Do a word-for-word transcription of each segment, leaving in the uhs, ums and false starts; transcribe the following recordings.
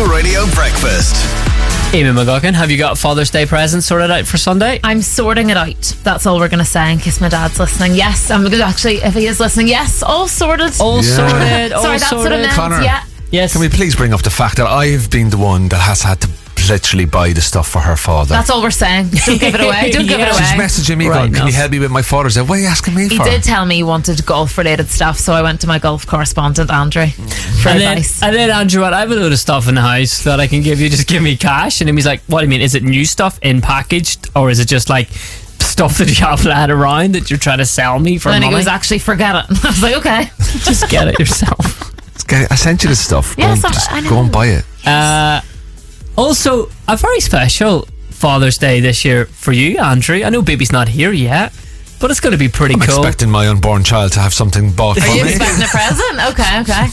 Corky Radio Breakfast. Amy McGuckin, have you got Father's Day presents sorted out for Sunday? I'm sorting it out. That's all we're going to say in case my dad's listening. Yes, I'm gonna, actually, if he is listening, yes, all sorted. All Yeah. sorted. All Sorry, that's sorted. what I meant. Connor. Yeah. Yes. Can we please bring up the fact that I've been the one that has had to literally buy the stuff for her father? That's all we're saying. Don't give it away. Don't give Yeah. it She's away. messaging me Right going, can enough. you help me with my Father's Day? What are you asking me He for? did tell me he wanted golf-related stuff, so I went to my golf correspondent, Andrew, for And then, advice. and then Andrew went, I have a load of stuff in the house that I can give you. Just give me cash. And then he's like, what do you mean? Is it new stuff in packaged? Or is it just like stuff that you have lying around that you're trying to sell me for and then money? he goes, actually, forget it. I was like, okay. Just get it yourself. Okay, I sent you the stuff. Go, Yes, and, I- just I know. go and buy it. Uh, also, a very special Father's Day this year for you, Andrew. I know baby's not here yet, but it's going to be pretty I'm cool. expecting my unborn child to have something bought Are for you me. expecting a present? Okay, okay.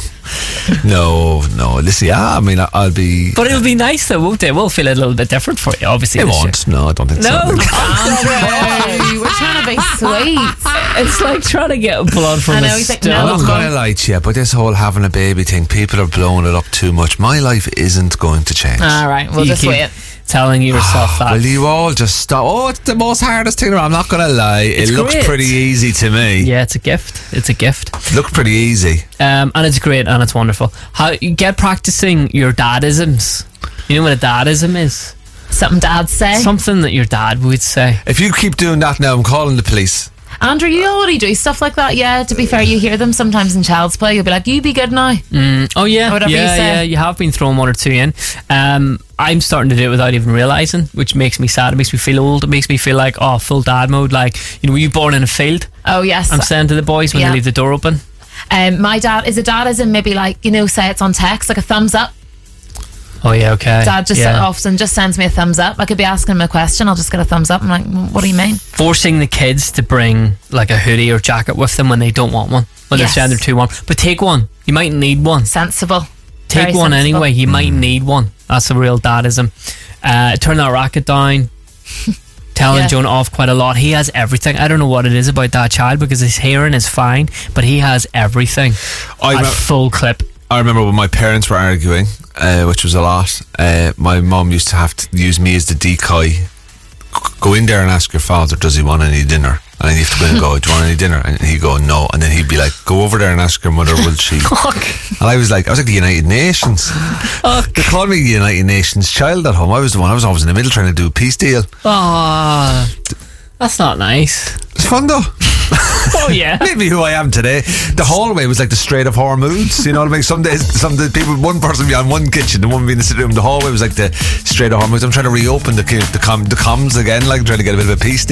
No, no. Listen, yeah, I mean, I- I'll be... But it'll be nice though, won't it? We'll feel a little bit different for you, obviously. It this won't. No, I don't think year. No, so. Andrew, we're trying to be sweet. it's like trying to get blood from I know, a he's like, stone. no, I'm not Mum. going to lie to you, but this whole having a baby thing, people are blowing it up too much. My life isn't going to change. All right, we'll You just keep wait. telling yourself that. Will you all just stop? Oh, it's the most hardest thing around. I'm not going to lie. It's it looks great. pretty easy to me. Yeah, it's a gift. It's a gift. It looked pretty easy. Um, and it's great and it's wonderful. How you get practicing your dadisms. You know what a dadism is? Something dads say. Something that your dad would say. If you keep doing that now, I'm calling the police. Andrew, you already do stuff like that. Yeah, to be fair, you hear them sometimes in Child's Play. You'll be like, you be good now. Mm, oh yeah, Or whatever yeah, you say. yeah. You have been throwing one or two in. Um, I'm starting to do it without even realizing, which makes me sad. It makes me feel old. It makes me feel like, oh, full dad mode. Like, you know, were you born in a field? Oh, yes. I'm saying to the boys when Yeah. they leave the door open. Um, my dad, is a dad as in maybe like, you know, say it's on text, like a thumbs up. Oh yeah, okay. Dad just yeah. often just sends me a thumbs up. I could be asking him a question, I'll just get a thumbs up. I'm like, "Mm, what do you mean? Forcing the kids to bring like a hoodie or jacket with them when they don't want one, when Yes. they're saying they're too warm. But take one. You might need one. Sensible. Take Very one sensible. anyway. You might need one. That's a real dadism. Uh, turn that racket down. Telling Yeah. Jonah off quite a lot. He has everything. I don't know what it is about that child because his hearing is fine, but he has everything I at remem- full clip. I remember when my parents were arguing, uh, which was a lot. Uh, my mum used to have to use me as the decoy. G- Go in there and ask your father, does he want any dinner? And then you have to go and go, do you want any dinner? And he'd go, no. And then he'd be like, go over there and ask your mother, will she? And I was like, I was like the United Nations. They called me the United Nations child at home. I was the one, I was always in the middle trying to do a peace deal. Oh, that's not nice. It's fun though. Oh yeah. Maybe who I am today. The hallway was like the Strait of Hormuz. You know what I mean? Some days, some days people, one person would be on one kitchen, the one would be in the sitting room. The hallway was like the Strait of Hormuz. I'm trying to reopen the the, com, the comms again, like trying to get a bit of a peace.